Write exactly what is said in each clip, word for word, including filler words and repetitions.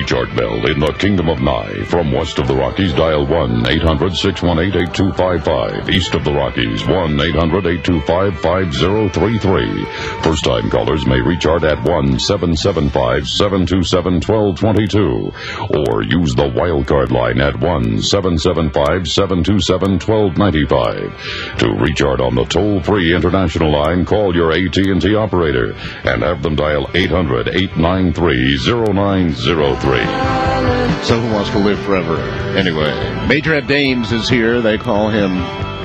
Reach Art Bell in the Kingdom of Nye. From west of the Rockies, dial one eight hundred six one eight eight two five five. East of the Rockies, one eight hundred eight two five five zero three three. First-time callers may reach Art at one seven seven five seven two seven one two two two. Or use the wildcard line at one seven seven five seven two seven one two nine five. To reach Art on the toll-free international line, call your A T and T operator and have them dial eight hundred eight nine three zero nine zero three. So who wants to live forever? Anyway, Major Ed Dames is here. They call him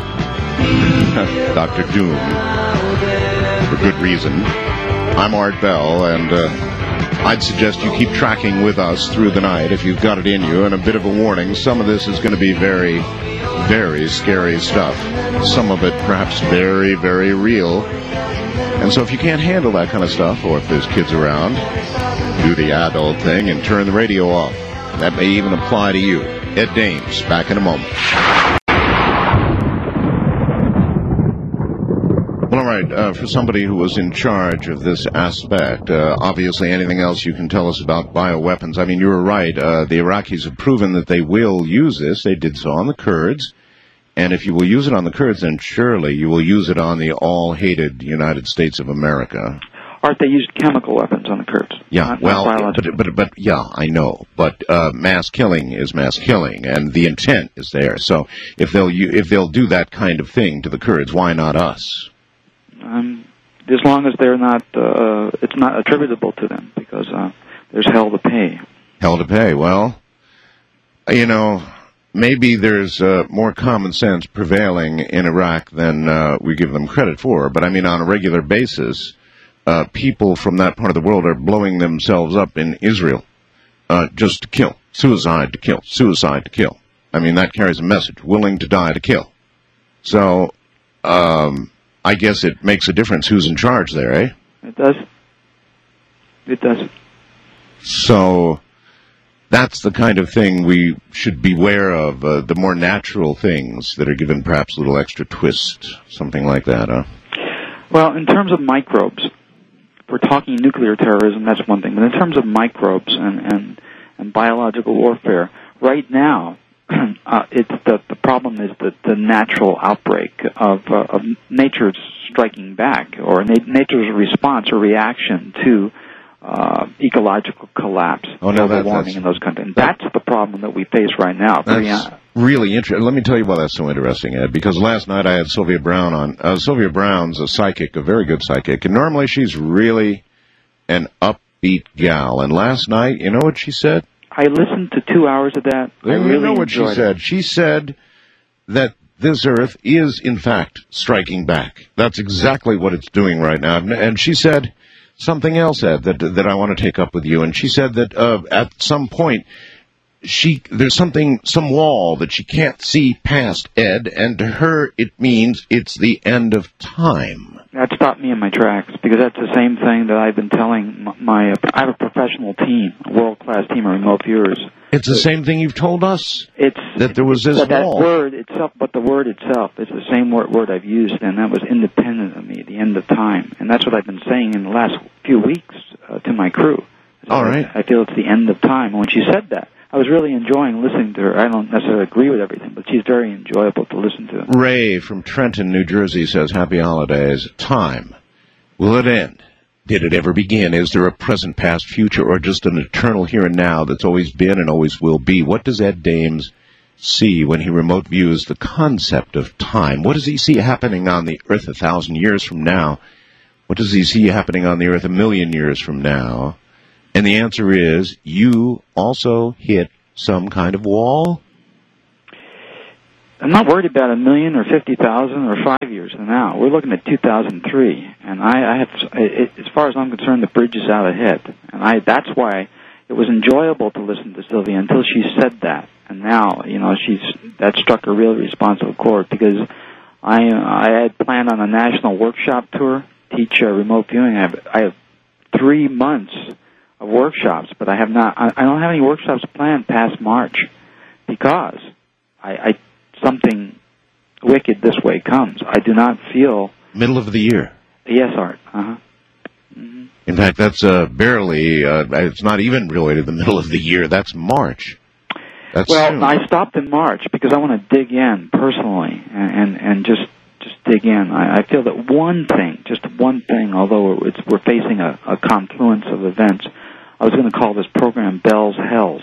Doctor Doom for good reason. I'm Art Bell, and uh, I'd suggest you keep tracking with us through the night if you've got it in you. And a bit of a warning, some of this is going to be very, very scary stuff. Some of it perhaps very, very real. And so if you can't handle that kind of stuff, or if there's kids around, do the adult thing and turn the radio off. That may even apply to you. Ed Dames, back in a moment. Well, all right, uh, for somebody who was in charge of this aspect, uh, obviously anything else you can tell us about bioweapons. I mean, you were right. Uh, the Iraqis have proven that they will use this. They did so on the Kurds. And if you will use it on the Kurds, then surely you will use it on the all-hated United States of America. Aren't they used chemical weapons on the Kurds? Yeah, not, well, not but, but, but, yeah, I know. But uh, mass killing is mass killing, and the intent is there. So if they'll if they'll do that kind of thing to the Kurds, why not us? Um, as long as they're not, uh, it's not attributable to them, because uh, there's hell to pay. Hell to pay. Well, you know, maybe there's uh, more common sense prevailing in Iraq than uh, we give them credit for. But I mean, on a regular basis, uh, people from that part of the world are blowing themselves up in Israel uh, just to kill. Suicide to kill. Suicide to kill. I mean, that carries a message. Willing to die to kill. So, um, I guess it makes a difference who's in charge there, eh? It does. It does. So that's the kind of thing we should beware of, uh, the more natural things that are given perhaps a little extra twist, something like that, huh? Well, in terms of microbes, if we're talking nuclear terrorism, that's one thing. But in terms of microbes and, and, and biological warfare, right now, uh, it's the, the problem is the, the natural outbreak of, uh, of nature's striking back, or na- nature's response or reaction to Uh, ecological collapse, oh, no, global that, warming in those countries. And that's the problem that we face right now. That's uh, really interesting. Let me tell you why that's so interesting, Ed, because last night I had Sylvia Brown on. Uh, Sylvia Brown's a psychic, a very good psychic, and normally she's really an upbeat gal. And last night, you know what she said? I listened to two hours of that. I you really know what she enjoyed said? it. She said that this Earth is, in fact, striking back. That's exactly what it's doing right now. And she said something else, Ed, that that I want to take up with you. And she said that uh, at some point, she there's something, some wall that she can't see past, Ed, and to her it means it's the end of time. That stopped me in my tracks, because that's the same thing that I've been telling my, my I have a professional team, a world-class team of remote viewers. It's the same thing you've told us? It's that there was this but that wall. word itself, but the word itself is the same word, word I've used, and that was independent of me, the end of time. And that's what I've been saying in the last few weeks uh, to my crew. So All right. I, I feel it's the end of time. And when she said that, I was really enjoying listening to her. I don't necessarily agree with everything, but she's very enjoyable to listen to. Ray from Trenton, New Jersey says, Happy Holidays. Time. Will it end? Did it ever begin? Is there a present, past, future, or just an eternal here and now that's always been and always will be? What does Ed Dames see when he remote views the concept of time? What does he see happening on the Earth a thousand years from now? What does he see happening on the Earth a million years from now? And the answer is, you also hit some kind of wall? I'm not worried about a million or fifty thousand or five years from now. We're looking at two thousand three, and I, I have, it, as far as I'm concerned, the bridge is out ahead, and I that's why it was enjoyable to listen to Sylvia until she said that, and now you know she's that struck a real responsive chord, because I I had planned on a national workshop tour, teach uh, remote viewing. I have I have three months of workshops, but I have not. I, I don't have any workshops planned past March, because I. I something wicked this way comes. I do not feel... Middle of the year. Yes, Art. Uh-huh. Mm-hmm. In fact, that's uh, barely, uh, it's not even really to the middle of the year. That's March. That's well, soon. I stopped in March because I want to dig in personally and, and, and just just dig in. I, I feel that one thing, just one thing, although it's, we're facing a, a confluence of events, I was going to call this program Bell's Hells,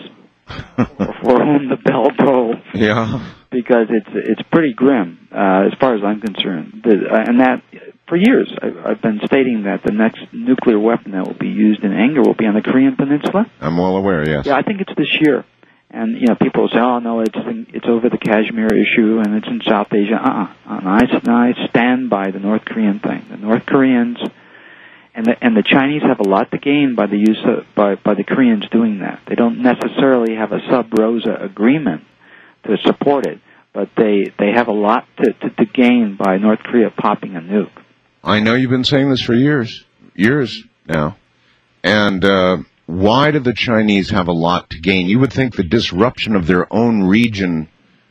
for whom the bell tolls. Yeah. Because it's it's pretty grim uh, as far as I'm concerned. The, uh, and that, for years, I've, I've been stating that the next nuclear weapon that will be used in anger will be on the Korean Peninsula. I'm well aware, yes. Yeah, I think it's this year. And, you know, people will say, oh, no, it's in, it's over the Kashmir issue and it's in South Asia. Uh-uh. And I, and I stand by the North Korean thing. The North Koreans and the, and the Chinese have a lot to gain by the use of, by, by the Koreans doing that. They don't necessarily have a sub rosa agreement to support it, but they, they have a lot to, to, to gain by North Korea popping a nuke. I know you've been saying this for years, years now. And, uh, why do the Chinese have a lot to gain? You would think the disruption of their own region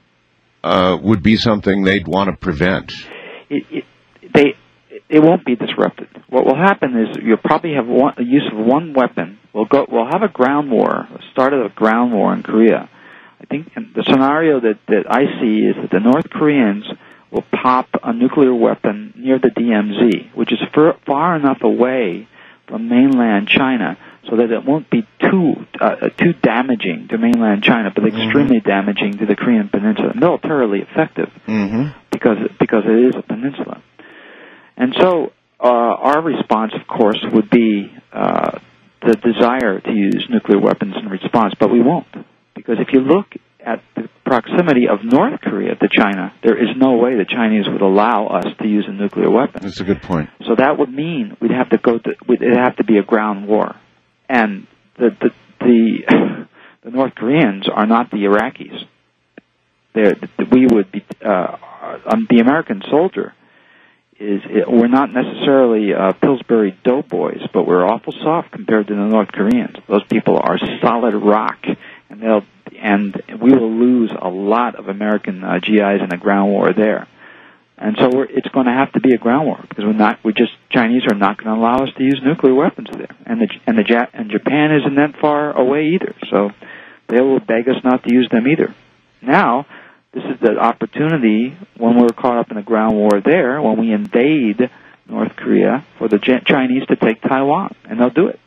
uh, would be something they'd want to prevent. It, it, they, it won't be disrupted. What will happen is you'll probably have one, the use of one weapon. We'll go. We'll have a ground war, a start of a ground war in Korea. I think the scenario that, that I see is that the North Koreans will pop a nuclear weapon near the D M Z, which is far, far enough away from mainland China so that it won't be too uh, too damaging to mainland China, but extremely mm-hmm. damaging to the Korean Peninsula, militarily effective, mm-hmm. because because it is a peninsula. And so uh, our response, of course, would be uh, the desire to use nuclear weapons in response, but we won't, because if you look at the proximity of North Korea to China, there is no way the Chinese would allow us to use a nuclear weapon. That's a good point. So that would mean we'd have to go to, it'd have to be a ground war. And the the the, the North Koreans are not the Iraqis. They're, we would be uh, um, the American soldier is we're not necessarily uh, Pillsbury doughboys, but we're awful soft compared to the North Koreans. Those people are solid rock, and they'll and we will lose a lot of American uh, G Is in a ground war there. And so we're, it's going to have to be a ground war because we're not. We're just Chinese are not going to allow us to use nuclear weapons there, and the and the Jap, and Japan isn't that far away either. So they will beg us not to use them either. Now, this is the opportunity when we're caught up in a ground war there, when we invade North Korea, for the Chinese to take Taiwan, and they'll do it.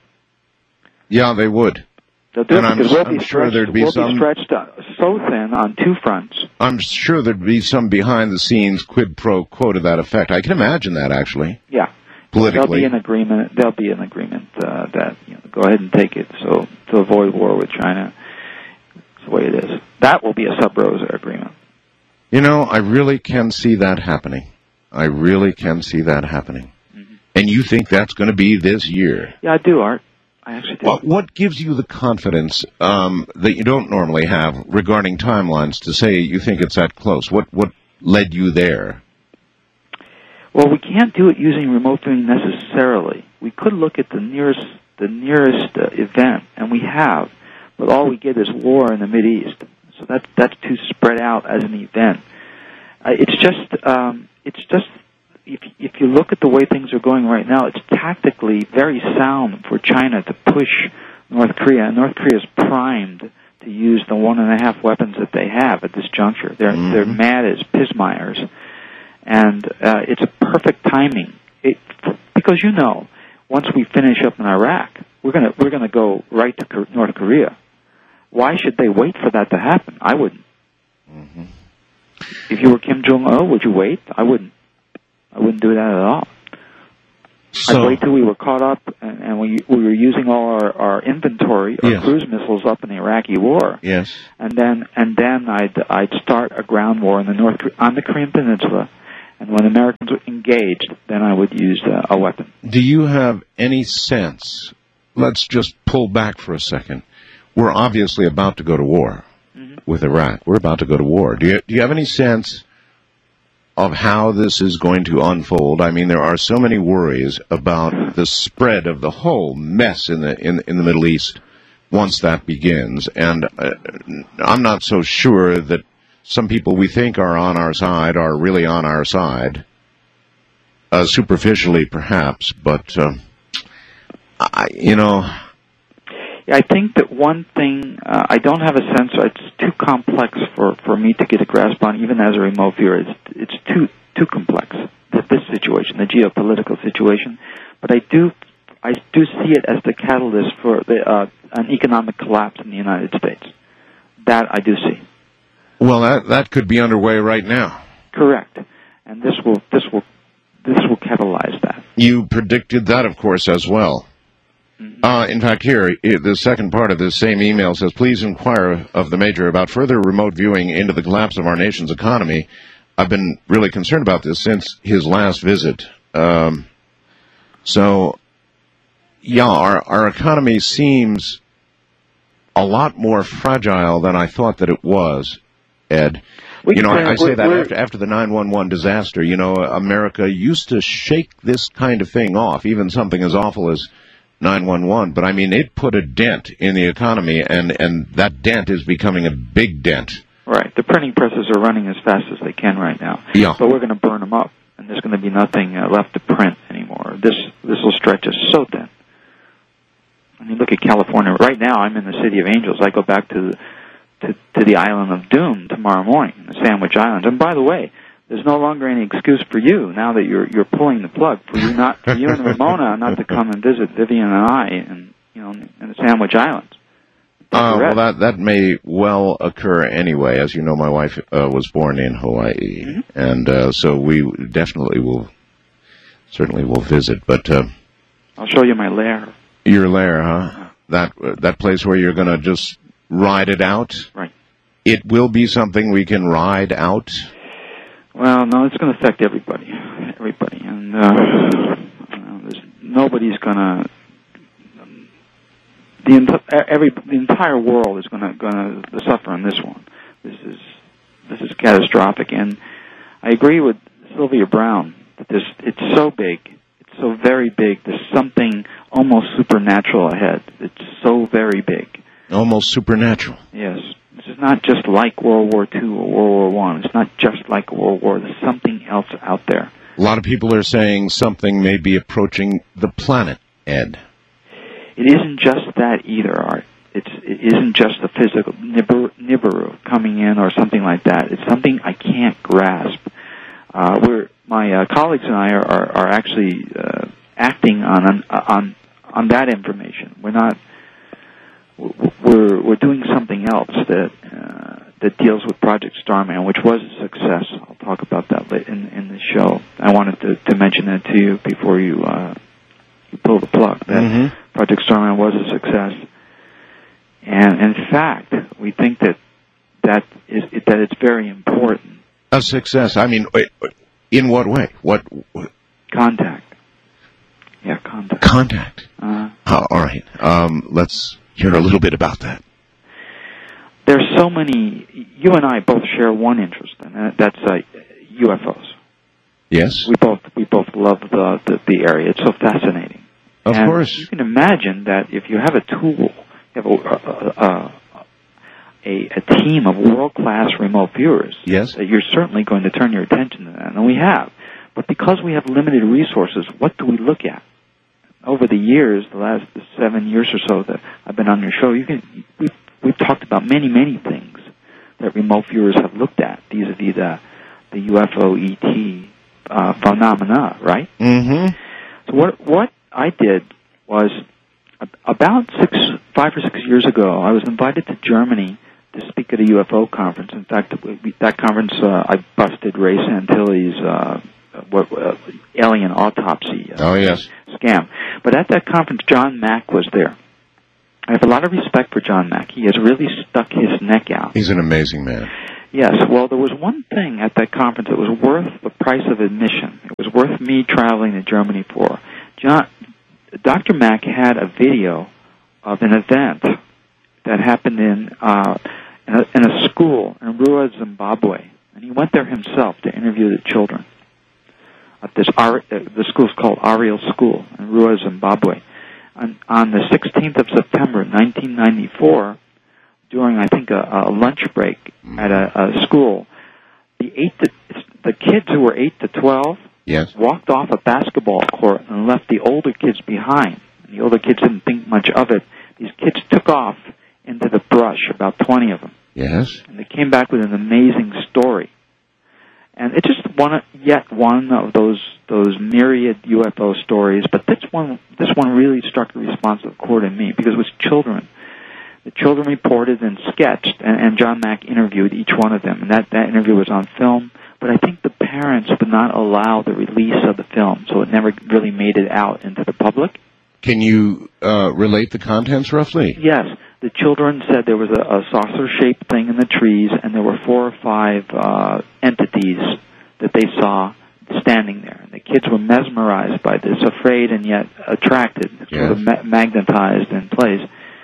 Yeah, they would. They'll do and it because I'm, we'll I'm be sure stretched, there'd be we'll some, be stretched uh, so thin on two fronts. I'm sure there'd be some behind-the-scenes quid pro quo to that effect. I can imagine that, actually. Yeah. Politically. There'll be an agreement. There'll be an agreement uh, that you know, go ahead and take it. So to avoid war with China, it's the way it is. That will be a sub-rosa agreement. You know, I really can see that happening. I really can see that happening. Mm-hmm. And you think that's going to be this year? Yeah, I do, Art. I actually do. Well, what gives you the confidence um, that you don't normally have regarding timelines to say you think it's that close? What what led you there? Well, we can't do it using remote viewing necessarily. We could look at the nearest the nearest uh, event, and we have, but all we get is war in the Mideast. So that's that's too spread out as an event. Uh, it's just um, it's just. If, if you look at the way things are going right now, it's tactically very sound for China to push North Korea. And North Korea is primed to use the one and a half weapons that they have at this juncture. They're mm-hmm. they're mad as pismires, and uh, it's a perfect timing. It, because you know, once we finish up in Iraq, we're gonna we're gonna go right to North Korea. Why should they wait for that to happen? I wouldn't. Mm-hmm. If you were Kim Jong-un, would you wait? I wouldn't. I wouldn't do that at all. So, I'd wait till we were caught up and, and we, we were using all our, our inventory, our yes. cruise missiles up in the Iraqi war. Yes. And then and then I'd I'd start a ground war in the North on the Korean Peninsula, and when Americans were engaged, then I would use uh, a weapon. Do you have any sense? Let's just pull back for a second. We're obviously about to go to war mm-hmm. with Iraq. We're about to go to war. Do you do you have any sense of how this is going to unfold? I mean, there are so many worries about the spread of the whole mess in the in, in the Middle East once that begins, and uh, I'm not so sure that some people we think are on our side are really on our side, uh, superficially perhaps, but uh, I, you know... I think that one thing, uh, I don't have a sense, it's too complex for, for me to get a grasp on, even as a remote viewer. It's, it's too too complex, this situation, the geopolitical situation. But I do I do see it as the catalyst for the, uh, an economic collapse in the United States. That I do see. Well, that that could be underway right now. Correct. And this will this will this will catalyze that. You predicted that, of course, as well. Uh, in fact, here, the second part of this same email says, please inquire of the Major about further remote viewing into the collapse of our nation's economy. I've been really concerned about this since his last visit. Um, so, yeah, our, our economy seems a lot more fragile than I thought that it was, Ed. We you know, I, I say that we're, after, after the nine one one disaster. You know, America used to shake this kind of thing off, even something as awful as nine one one, but I mean, it put a dent in the economy, and, and that dent is becoming a big dent. Right. The printing presses are running as fast as they can right now. Yeah. But we're going to burn them up, and there's going to be nothing uh, left to print anymore. This this will stretch us so thin. I mean, look at California. Right now, I'm in the City of Angels. I go back to the, to, to the island of Doom tomorrow morning, the Sandwich Islands. And by the way, there's no longer any excuse for you now that you're you're pulling the plug for you not for you and Ramona not to come and visit Vivian and I and you know in the Sandwich Islands. Uh, well, that that may well occur anyway. As you know, my wife uh, was born in Hawaii, mm-hmm. and uh, so we definitely will certainly will visit. But uh, I'll show you my lair. Your lair, huh? That uh, that place where you're going to just ride it out. Right. It will be something we can ride out. Well, no, it's going to affect everybody, everybody, and uh, there's, nobody's going to. The ent- every the entire world is going to going to suffer on this one. This is this is catastrophic, and I agree with Sylvia Brown that this it's so big, it's so very big. There's something almost supernatural ahead. It's so very big. Almost supernatural. Yes. This is not just like World War Two or World War One. It's not just like World War. There's something else out there. A lot of people are saying something may be approaching the planet, Ed. It isn't just that either, Art. It's, it isn't just the physical Nibiru, Nibiru coming in or something like that. It's something I can't grasp. Uh, we're, my uh, colleagues and I are, are, are actually uh, acting on, on on that information. We're not. We're we're doing something else that uh, that deals with Project Starman, which was a success. I'll talk about that later in in the show. I wanted to, to mention that to you before you uh, you pull the plug. That mm-hmm. Project Starman was a success, and in fact, we think that that is that it's very important. A success. I mean, in what way? What? what? Contact. Yeah, contact. Contact. Uh, oh, all right. Um, let's hear a little bit about that. There's so many. You and I both share one interest, and that's uh, U F Os. Yes. We both we both love the the, the area. It's so fascinating. Of and course. You can imagine that if you have a tool, you have a a, a, a team of world class remote viewers. Yes. That you're certainly going to turn your attention to that, and we have. But because we have limited resources, what do we look at? Over the years, the last seven years or so that I've been on your show, you can we've, we've talked about many, many things that remote viewers have looked at vis-a-vis the the U F O E T uh, phenomena, right? Mm-hmm. So what what I did was about six, five or six years ago, I was invited to Germany to speak at a U F O conference. In fact, that conference uh, I busted Ray Santilli's uh, what uh, alien autopsy. Uh, oh yes. Scam. But at that conference, John Mack was there. I have a lot of respect for John Mack. He has really stuck his neck out. He's an amazing man. Yes. Well, there was one thing at that conference that was worth the price of admission. It was worth me traveling to Germany for. John, Doctor Mack had a video of an event that happened in uh, in, a, in a school in Rua, Zimbabwe, and he went there himself to interview the children. At this, uh, the school's called Ariel School in Rua, Zimbabwe. On, on the sixteenth of September, nineteen ninety-four, during I think a, a lunch break at a, a school, the eight to, the kids who were eight to twelve yes. walked off a basketball court and left the older kids behind. and the older kids didn't think much of it. These kids took off into the brush, about twenty of them. Yes. And they came back with an amazing story. And it's just one, yet one of those those myriad U F O stories. But this one, this one really struck a responsive chord in me because it was children. The children reported and sketched, and, and John Mack interviewed each one of them. And that, that interview was on film. But I think the parents would not allow the release of the film, so it never really made it out into the public. Can you uh, relate the contents roughly? Yes. The children said there was a, a saucer-shaped thing in the trees, and there were four or five uh, entities that they saw standing there. And the kids were mesmerized by this, afraid and yet attracted, Yes. sort of ma- magnetized in place.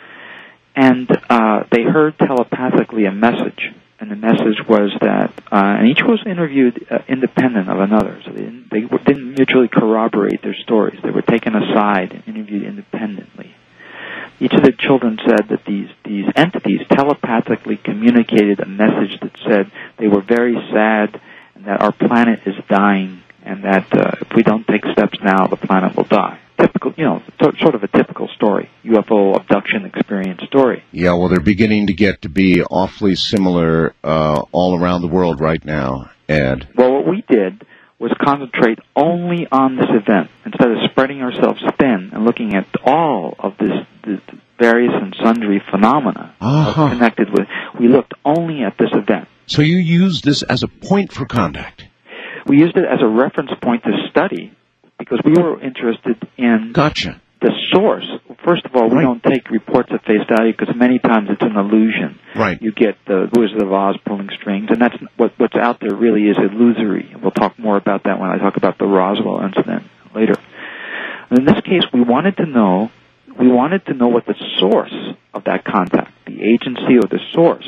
And uh, they heard telepathically a message, and the message was that, uh, and each was interviewed uh, independent of another, so they didn't, they didn't mutually corroborate their stories. They were taken aside and interviewed independently. Each of the children said that these, these entities telepathically communicated a message that said they were very sad and that our planet is dying and that uh, if we don't take steps now, the planet will die. Typical, you know, sort of a typical story, U F O abduction experience story. Yeah, well, they're beginning to get to be awfully similar uh, all around the world right now, Ed. Well, what we did was concentrate only on this event instead of spreading ourselves thin and looking at all of this, this various and sundry phenomena Uh-huh. connected with. We looked only at this event. So you use this as a point for contact. We used it as a reference point to study because we were interested in Gotcha. the source. First of all, we Right. don't take reports at face value because many times it's an illusion. Right. You get the Wizard of Oz pulling strings, and that's what what's out there really is illusory. And we'll talk more about that when I talk about the Roswell incident later. And in this case, we wanted to know we wanted to know what the source of that contact, the agency or the source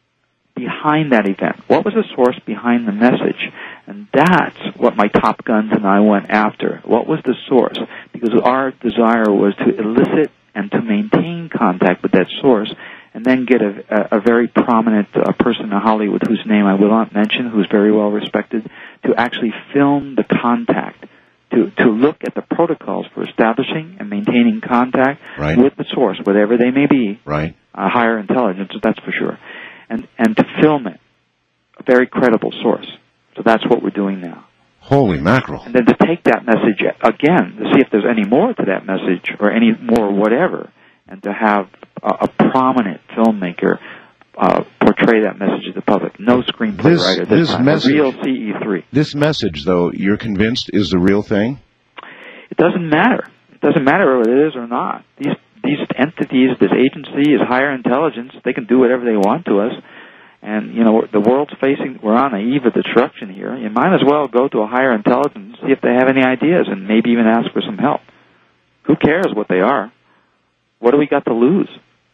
behind that event. What was the source behind the message? And that's what my Top Guns and I went after. What was the source? Because our desire was to elicit and to maintain contact with that source and then get a, a, a very prominent uh, person in Hollywood whose name I will not mention, who's very well respected, to actually film the contact, to, to look at the protocols for establishing and maintaining contact Right. with the source, whatever they may be, Right. uh, higher intelligence, that's for sure, and, and to film it, a very credible source. So that's what we're doing now. Holy mackerel. And then to take that message again, to see if there's any more to that message or any more whatever, and to have a, a prominent filmmaker uh, portray that message to the public. No screenplay This- writer this, this time. message- A real C E three. This message, though, you're convinced is the real thing? It doesn't matter. It doesn't matter whether it is or not. These these entities, this agency is higher intelligence. They can do whatever they want to us. And, you know, the world's facing, we're on the eve of destruction here. You might as well go to a higher intelligence, see if they have any ideas, and maybe even ask for some help. Who cares what they are? What do we got to lose?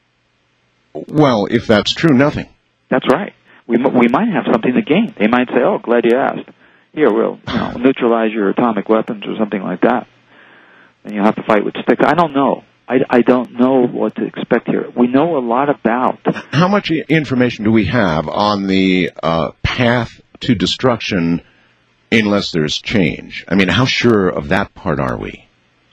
Well, if that's true, nothing. That's right. We m- we might have something to gain. They might say, oh, glad you asked. Here, we'll you know, neutralize your atomic weapons or something like that. And you'll have to fight with sticks. I don't know. I, I don't know what to expect here. We know a lot about... How much i- information do we have on the uh, path to destruction unless there's change? I mean, how sure of that part are we?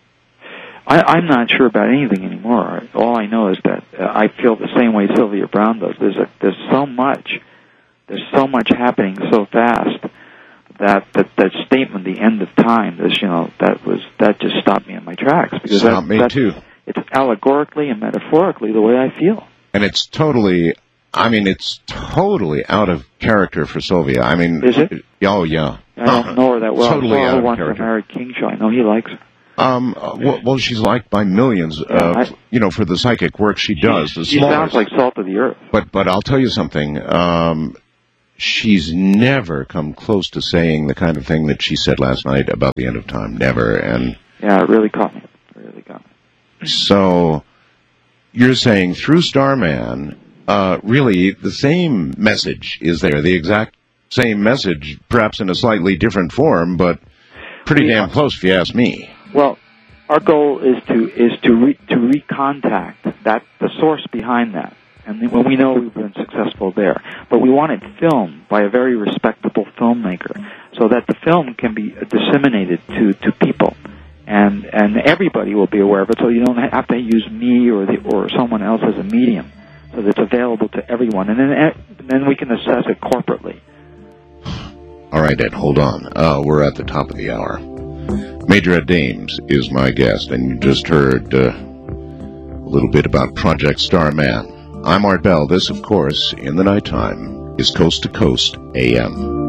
I, I'm not sure about anything anymore. All I know is that uh, I feel the same way Sylvia Browne does. There's a, there's so much, there's so much happening so fast that that, that statement, the end of time, this you know that was that just stopped me in my tracks because Stopped that, me that, too. It's allegorically and metaphorically the way I feel. And it's totally, I mean, it's totally out of character for Sylvia. I mean, Is it? Oh yeah. I don't know her that well. Totally I out saw her of once on character. Larry King show. I know he likes her. Um, uh, well, well, she's liked by millions, uh, Yeah, I- you know, for the psychic work she does. The She smallest. sounds like salt of the earth. But but I'll tell you something. Um, she's never come close to saying the kind of thing that she said last night about the end of time. Never. And Yeah, it really caught me. It really got me. so you're saying through Starman, uh, really the same message is there, the exact same message, perhaps in a slightly different form, but pretty We- damn close if you ask me. Well, our goal is to is to re, to recontact that the source behind that, and then when we know we've been successful there, but we want it filmed by a very respectable filmmaker, so that the film can be disseminated to to people, and and everybody will be aware of it. So you don't have to use me or the or someone else as a medium. So that it's available to everyone, and then and then we can assess it corporately. All right, Ed, hold on. Uh, we're at the top of the hour. Major Ed Dames is my guest, and you just heard uh, a little bit about Project Starman. I'm Art Bell. This, of course, in the nighttime, is Coast to Coast A M.